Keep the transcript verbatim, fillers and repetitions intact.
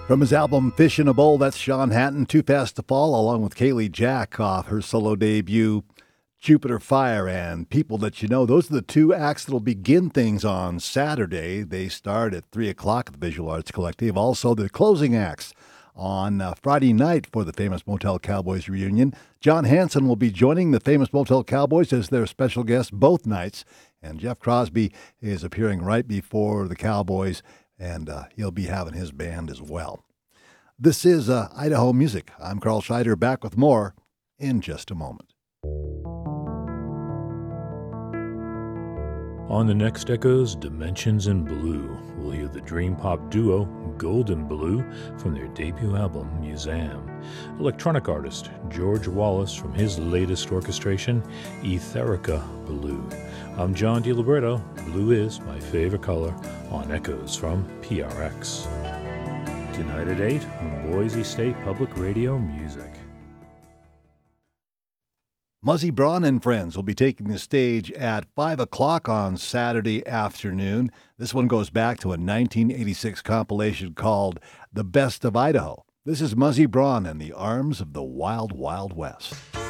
From his album Fish in a Bowl, that's Sean Hatton, Too Fast to Fall, along with Kaylee Jack off her solo debut, Jupiter Fire and People That You Know. Those are the two acts that'll begin things on Saturday. They start at three o'clock at the Visual Arts Collective. Also, the closing acts on uh, Friday night for the Famous Motel Cowboys reunion. John Hanson will be joining the Famous Motel Cowboys as their special guest both nights. And Jeff Crosby is appearing right before the Cowboys, and uh, he'll be having his band as well. This is uh, Idaho Music. I'm Carl Scheider, back with more in just a moment. On the next Echoes, Dimensions in Blue, we'll hear the dream pop duo Golden Blue from their debut album, Museum. Electronic artist George Wallace from his latest orchestration, Etherica Blue. I'm John DiLibretto. Blue is my favorite color on Echoes from P R X. Tonight at eight on Boise State Public Radio Music. Muzzy Braun and Friends will be taking the stage at five o'clock on Saturday afternoon. This one goes back to a nineteen eighty-six compilation called The Best of Idaho. This is Muzzy Braun and the Arms of the Wild Wild West.